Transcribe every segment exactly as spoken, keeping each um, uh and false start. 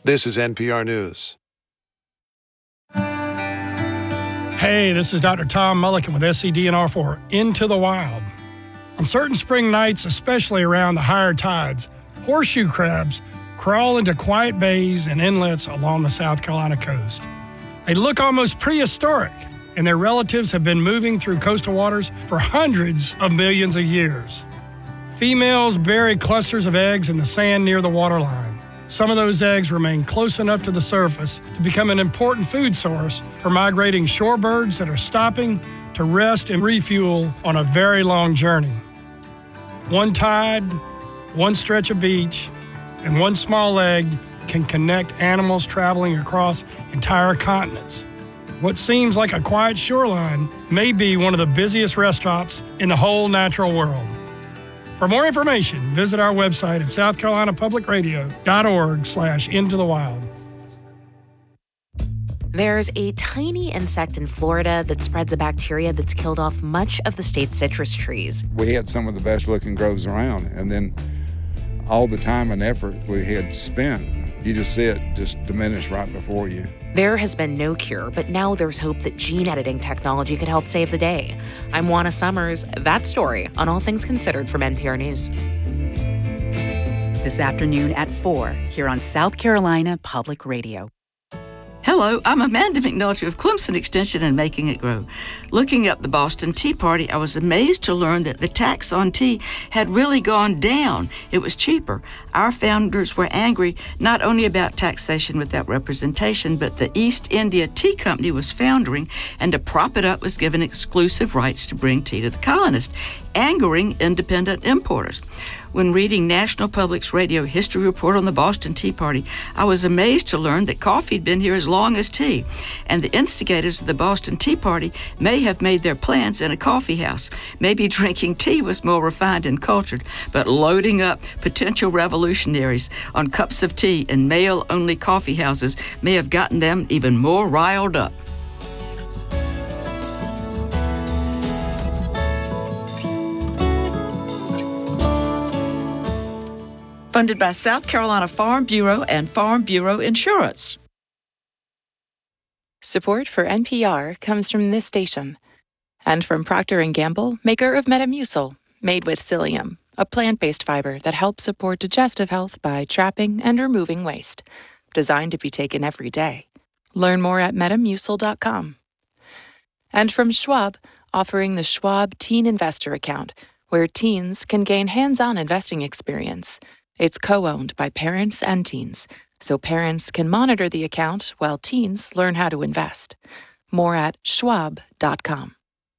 This is N P R News. Hey, this is Doctor Tom Mulliken with S C D N R for Into the Wild. On certain spring nights, especially around the higher tides, horseshoe crabs crawl into quiet bays and inlets along the South Carolina coast. They look almost prehistoric, and their relatives have been moving through coastal waters for hundreds of millions of years. Females bury clusters of eggs in the sand near the waterline. Some of those eggs remain close enough to the surface to become an important food source for migrating shorebirds that are stopping to rest and refuel on a very long journey. One tide, one stretch of beach, and one small egg can connect animals traveling across entire continents. What seems like a quiet shoreline may be one of the busiest rest stops in the whole natural world. For more information, visit our website at south carolina public radio dot org slash into the wild. There's a tiny insect in Florida that spreads a bacteria that's killed off much of the state's citrus trees. We had some of the best looking groves around, and then all the time and effort we had spent, you just see it just diminish right before you. There has been no cure, but now there's hope that gene editing technology could help save the day. I'm Juana Summers. That story on All Things Considered from N P R News. This afternoon at four here on South Carolina Public Radio. Hello, I'm Amanda McNulty of Clemson Extension and Making It Grow. Looking up the Boston Tea Party, I was amazed to learn that the tax on tea had really gone down. It was cheaper. Our founders were angry not only about taxation without representation, but the East India Tea Company was foundering, and to prop it up was given exclusive rights to bring tea to the colonists, angering independent importers. When reading National Public's radio history report on the Boston Tea Party, I was amazed to learn that coffee had been here as long as tea, and the instigators of the Boston Tea Party may have made their plans in a coffee house. Maybe drinking tea was more refined and cultured, but loading up potential revolutionaries on cups of tea in male-only coffee houses may have gotten them even more riled up. Funded by South Carolina Farm Bureau and Farm Bureau Insurance. Support for N P R comes from this station and from Procter and Gamble, maker of Metamucil, made with psyllium, a plant-based fiber that helps support digestive health by trapping and removing waste. Designed to be taken every day. Learn more at metamucil dot com. And from Schwab, offering the Schwab Teen Investor Account, where teens can gain hands-on investing experience. It's co-owned by parents and teens, so parents can monitor the account while teens learn how to invest. More at schwab dot com.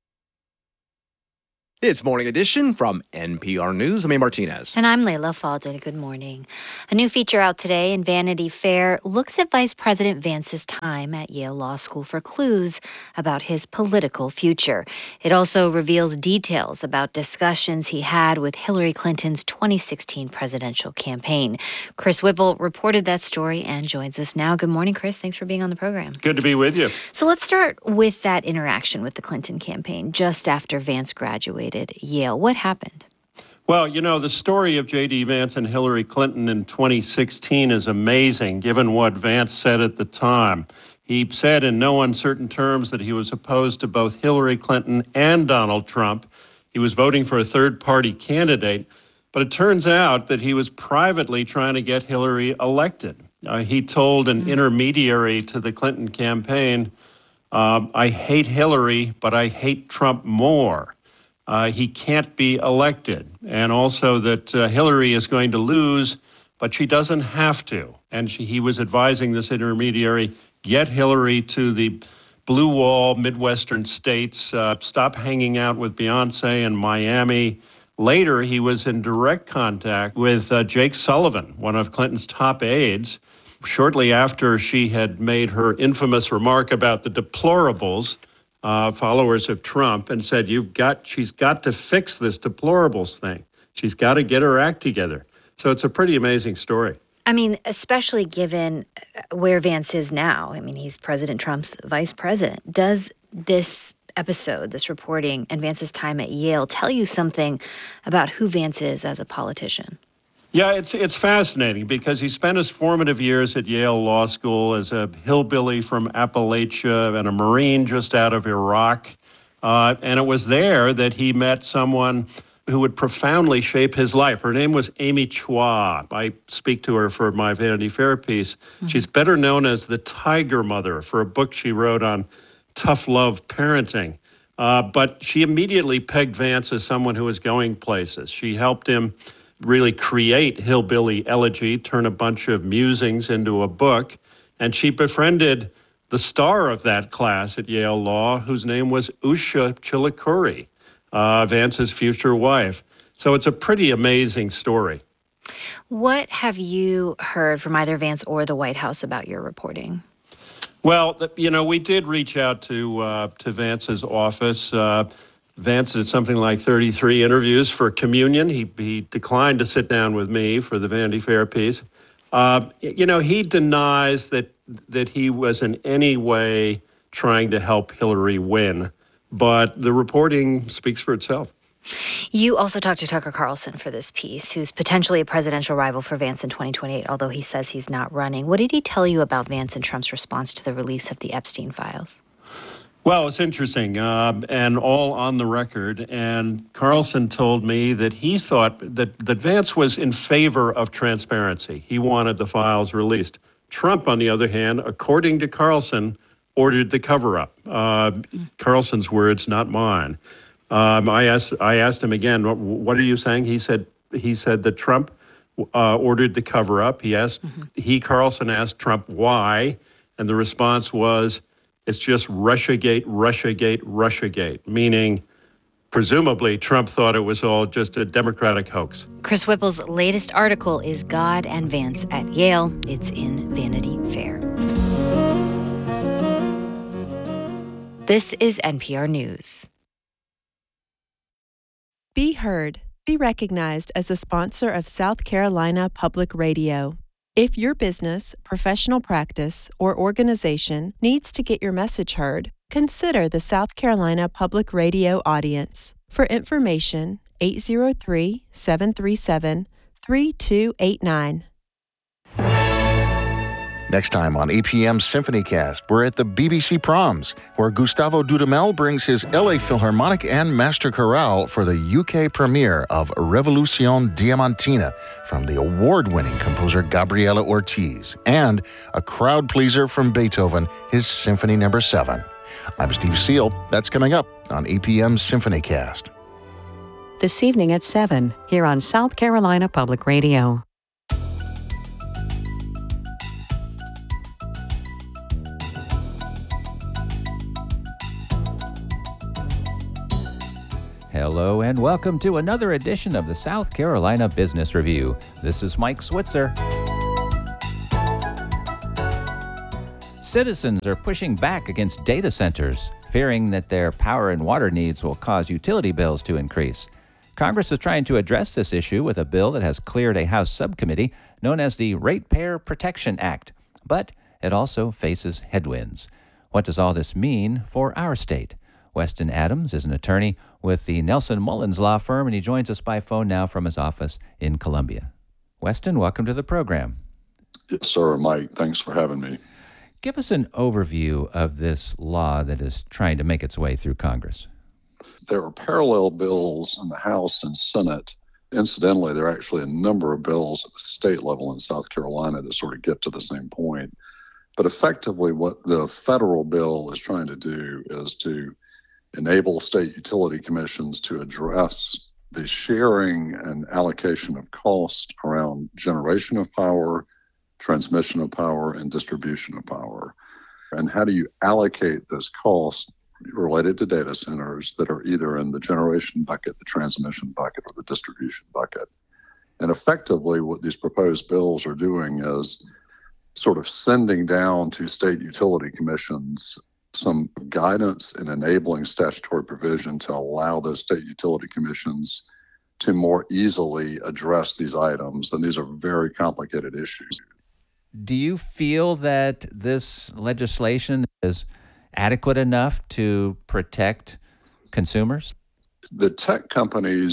It's Morning Edition from N P R News. I'm A. Martinez. And I'm Layla Faldin. Good morning. A new feature out today in Vanity Fair looks at Vice President Vance's time at Yale Law School for clues about his political future. It also reveals details about discussions he had with Hillary Clinton's twenty sixteen presidential campaign. Chris Whipple reported that story and joins us now. Good morning, Chris. Thanks for being on the program. Good to be with you. So let's start with that interaction with the Clinton campaign just after Vance graduated at Yale. What happened? Well, you know, the story of J D. Vance and Hillary Clinton in twenty sixteen is amazing, given what Vance said at the time. He said in no uncertain terms that he was opposed to both Hillary Clinton and Donald Trump. He was voting for a third-party candidate, but it turns out that he was privately trying to get Hillary elected. Uh, he told an mm. intermediary to the Clinton campaign, uh, I hate Hillary, but I hate Trump more. Uh, he can't be elected, and also that uh, Hillary is going to lose, but she doesn't have to. And she, he was advising this intermediary, get Hillary to the blue wall Midwestern states, uh, stop hanging out with Beyonce in Miami. Later, he was in direct contact with uh, Jake Sullivan, one of Clinton's top aides, shortly after she had made her infamous remark about the deplorables, Uh, followers of Trump, and said, "You've got, she's got to fix this deplorables thing. She's got to get her act together." So it's a pretty amazing story. I mean, especially given where Vance is now. I mean, he's President Trump's vice president. Does this episode, this reporting, and Vance's time at Yale tell you something about who Vance is as a politician? Yeah, it's it's fascinating because he spent his formative years at Yale Law School as a hillbilly from Appalachia and a Marine just out of Iraq. Uh, and it was there that he met someone who would profoundly shape his life. Her name was Amy Chua. I speak to her for my Vanity Fair piece. Mm-hmm. She's better known as the Tiger Mother for a book she wrote on tough love parenting. Uh, but she immediately pegged Vance as someone who was going places. She helped him really create Hillbilly Elegy, turn a bunch of musings into a book, and she befriended the star of that class at Yale Law, whose name was Usha Chilukuri, uh, Vance's future wife. So it's a pretty amazing story. What have you heard from either Vance or the White House about your reporting? Well, you know, we did reach out to uh, to Vance's office. Uh, Vance did something like thirty-three interviews for Communion. He he declined to sit down with me for the Vanity Fair piece. Uh, you know, he denies that that he was in any way trying to help Hillary win, but the reporting speaks for itself. You also talked to Tucker Carlson for this piece, who's potentially a presidential rival for Vance in twenty twenty-eight, although he says he's not running. What did he tell you about Vance and Trump's response to the release of the Epstein files? Well, it's interesting, uh, and all on the record. And Carlson told me that he thought that, that Vance was in favor of transparency. He wanted the files released. Trump, on the other hand, according to Carlson, ordered the cover-up. Uh, Carlson's words, not mine. Um, I asked I asked him again, what, what are you saying? He said he said that Trump uh, ordered the cover-up. He asked mm-hmm. he Carlson asked Trump why, and the response was, it's just Russiagate, Russiagate, Russiagate, meaning presumably Trump thought it was all just a Democratic hoax. Chris Whipple's latest article is God and Vance at Yale. It's in Vanity Fair. This is N P R News. Be heard. Be recognized as a sponsor of South Carolina Public Radio. If your business, professional practice, or organization needs to get your message heard, consider the South Carolina Public Radio audience. For information, eight zero three, seven three seven, three two eight nine. Next time on A P M SymphonyCast, we're at the B B C Proms, where Gustavo Dudamel brings his L A Philharmonic and Master Chorale for the U K premiere of Revolution Diamantina from the award-winning composer Gabriela Ortiz, and a crowd pleaser from Beethoven, his Symphony Number seven. I'm Steve Seal. That's coming up on A P M SymphonyCast. This evening at seven, here on South Carolina Public Radio. Hello and welcome to another edition of the South Carolina Business Review. This is Mike Switzer. Citizens are pushing back against data centers, fearing that their power and water needs will cause utility bills to increase. Congress is trying to address this issue with a bill that has cleared a House subcommittee known as the Ratepayer Protection Act, but it also faces headwinds. What does all this mean for our state? Weston Adams is an attorney with the Nelson Mullins Law Firm, and he joins us by phone now from his office in Columbia. Weston, welcome to the program. Yes, sir, Mike. Thanks for having me. Give us an overview of this law that is trying to make its way through Congress. There are parallel bills in the House and Senate. Incidentally, there are actually a number of bills at the state level in South Carolina that sort of get to the same point. But effectively, what the federal bill is trying to do is to enable state utility commissions to address the sharing and allocation of cost around generation of power, transmission of power, and distribution of power. And how do you allocate those costs related to data centers that are either in the generation bucket, the transmission bucket, or the distribution bucket? And effectively, what these proposed bills are doing is sort of sending down to state utility commissions some guidance and enabling statutory provision to allow those state utility commissions to more easily address these items. And these are very complicated issues. Do you feel that this legislation is adequate enough to protect consumers? The tech companies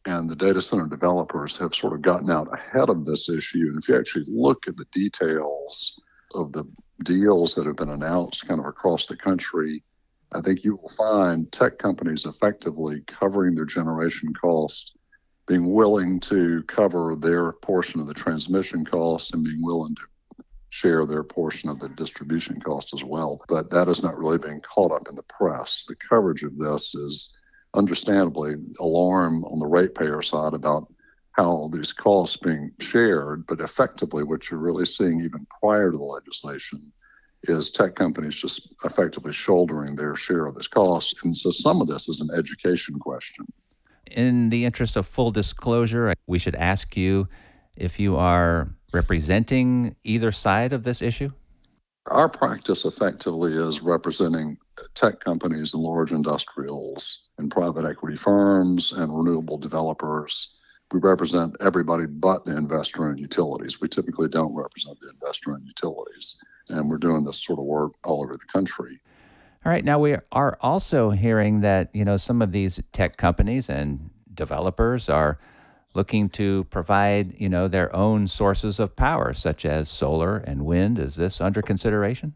and the data center developers have sort of gotten out ahead of this issue. And if you actually look at the details of the deals that have been announced kind of across the country, I think you will find tech companies effectively covering their generation costs, being willing to cover their portion of the transmission costs, and being willing to share their portion of the distribution cost as well. But that is not really being caught up in the press. The coverage of this is understandably alarm on the ratepayer side about how these costs being shared, but effectively what you're really seeing even prior to the legislation is tech companies just effectively shouldering their share of this cost. And so some of this is an education question. In the interest of full disclosure, we should ask you if you are representing either side of this issue? Our practice effectively is representing tech companies and large industrials and private equity firms and renewable developers. We represent everybody but the investor-owned utilities. We typically don't represent the investor-owned utilities. And we're doing this sort of work all over the country. All right. Now, we are also hearing that, you know, some of these tech companies and developers are looking to provide, you know, their own sources of power, such as solar and wind. Is this under consideration?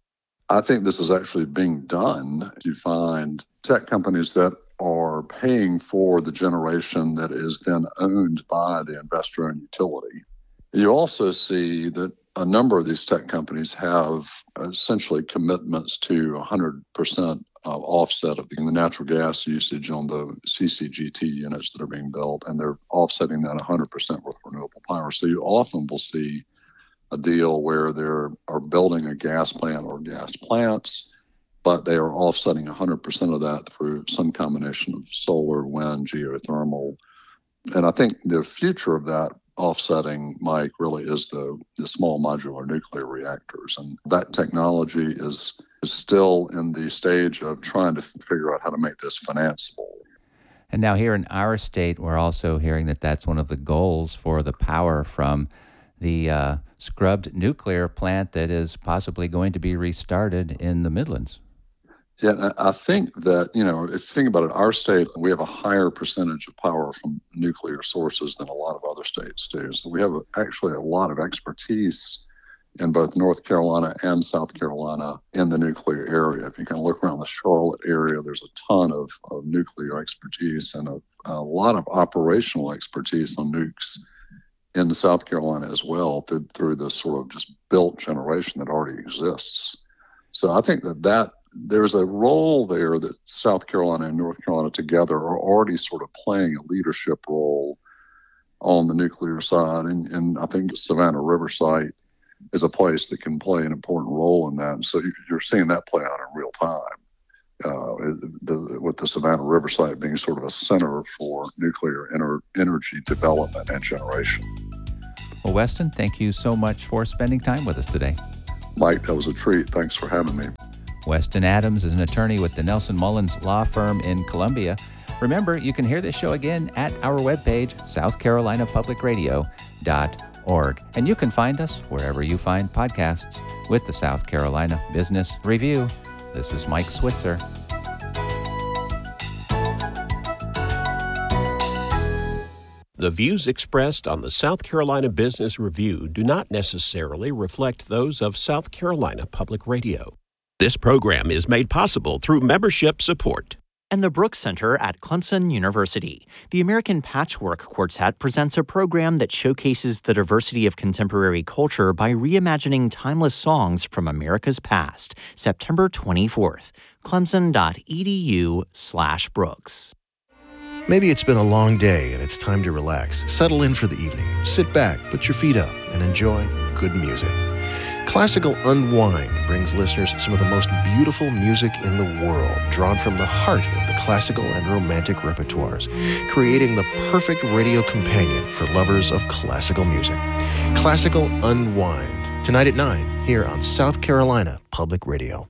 I think this is actually being done. You find tech companies that are paying for the generation that is then owned by the investor-owned utility. You also see that a number of these tech companies have essentially commitments to one hundred percent uh, offset of the, the natural gas usage on the C C G T units that are being built, and they're offsetting that one hundred percent with renewable power. So you often will see a deal where they are building a gas plant or gas plants, but they are offsetting one hundred percent of that through some combination of solar, wind, geothermal. And I think the future of that offsetting, Mike, really is the, the small modular nuclear reactors. And that technology is, is still in the stage of trying to figure out how to make this financeable. And now here in our state, we're also hearing that that's one of the goals for the power from the uh, scrubbed nuclear plant that is possibly going to be restarted in the Midlands. Yeah, I think that, you know, if you think about it, our state, we have a higher percentage of power from nuclear sources than a lot of other states do. So we have actually a lot of expertise in both North Carolina and South Carolina in the nuclear area. If you can look around the Charlotte area, there's a ton of, of nuclear expertise and a, a lot of operational expertise on nukes in South Carolina as well through, through the sort of just built generation that already exists. So I think that that there's a role there that South Carolina and North Carolina together are already sort of playing a leadership role on the nuclear side. And, and I think the Savannah River site is a place that can play an important role in that. And so you're seeing that play out in real time, uh, the, with the Savannah River site being sort of a center for nuclear ener- energy development and generation. Well, Weston, thank you so much for spending time with us today. Mike, that was a treat. Thanks for having me. Weston Adams is an attorney with the Nelson Mullins Law Firm in Columbia. Remember, you can hear this show again at our webpage, south carolina public radio dot org. And you can find us wherever you find podcasts with the South Carolina Business Review. This is Mike Switzer. The views expressed on the South Carolina Business Review do not necessarily reflect those of South Carolina Public Radio. This program is made possible through membership support. And the Brooks Center at Clemson University. The American Patchwork Quartet presents a program that showcases the diversity of contemporary culture by reimagining timeless songs from America's past. September twenty-fourth. Clemson.edu slash Brooks. Maybe it's been a long day and it's time to relax. Settle in for the evening. Sit back, put your feet up, and enjoy good music. Classical Unwind brings listeners some of the most beautiful music in the world, drawn from the heart of the classical and romantic repertoires, creating the perfect radio companion for lovers of classical music. Classical Unwind, tonight at nine, here on South Carolina Public Radio.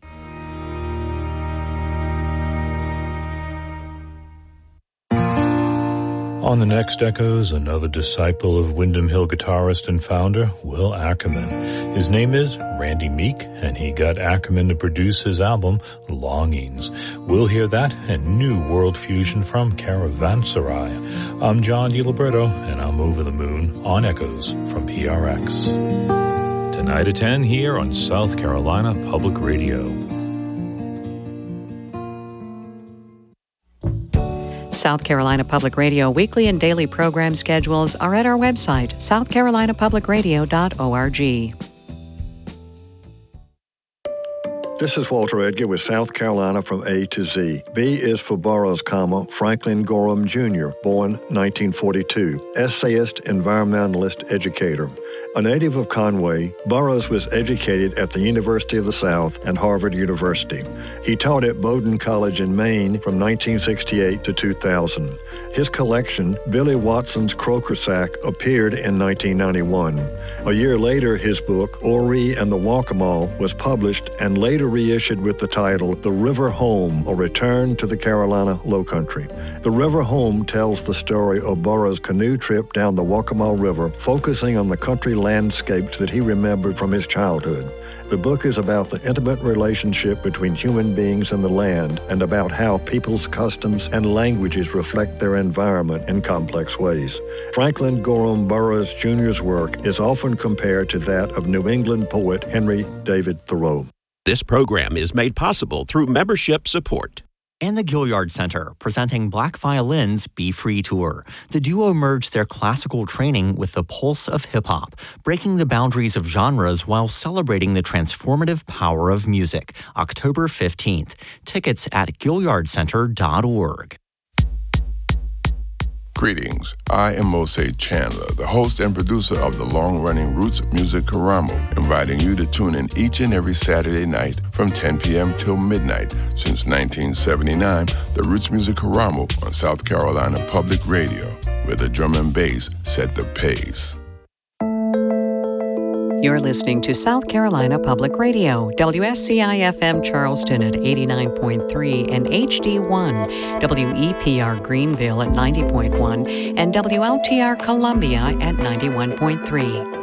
On the next Echoes, another disciple of Windham Hill guitarist and founder, Will Ackerman. His name is Randy Meek, and he got Ackerman to produce his album, Longings. We'll hear that and new world fusion from Caravanserai. I'm John DiLiberto, and I'm Over the Moon on Echoes from P R X. Tonight at ten here on South Carolina Public Radio. South Carolina Public Radio weekly and daily program schedules are at our website, south carolina public radio dot org. This is Walter Edgar with South Carolina from A to Z. B is for Burroughs, comma, Franklin Gorham Junior, born nineteen forty-two, essayist, environmentalist, educator. A native of Conway, Burroughs was educated at the University of the South and Harvard University. He taught at Bowdoin College in Maine from nineteen sixty-eight to two thousand. His collection, Billy Watson's Croaker Sack, appeared in nineteen ninety-one. A year later, his book, Ori and the Waccamaw, was published and later reissued with the title The River Home, A Return to the Carolina Lowcountry. The River Home tells the story of Burroughs' canoe trip down the Waccamaw River, focusing on the country landscapes that he remembered from his childhood. The book is about the intimate relationship between human beings and the land, and about how people's customs and languages reflect their environment in complex ways. Franklin Gorham Burroughs Junior's work is often compared to that of New England poet Henry David Thoreau. This program is made possible through membership support. And the Gilliard Center, presenting Black Violin's Be Free Tour. The duo merged their classical training with the pulse of hip-hop, breaking the boundaries of genres while celebrating the transformative power of music. October fifteenth. Tickets at gilliard center dot org. Greetings, I am Mose Chandler, the host and producer of the long-running Roots Music Karamo, inviting you to tune in each and every Saturday night from ten p.m. till midnight. Since nineteen seventy-nine, the Roots Music Karamo on South Carolina Public Radio, where the drum and bass set the pace. You're listening to South Carolina Public Radio, W S C I F M Charleston at eighty-nine point three and H D one, W E P R Greenville at ninety point one, and W L T R Columbia at ninety-one point three.